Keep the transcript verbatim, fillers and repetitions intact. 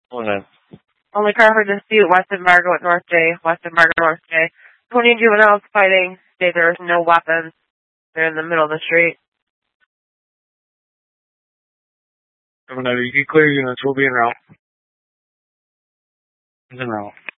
Hold on. Only car for dispute, west of Margot at North J, west of Margot North J. twenty juveniles fighting. Say there's no weapons. They're in the middle of the street. seven ninety, you can clear units. We'll be en route. En route.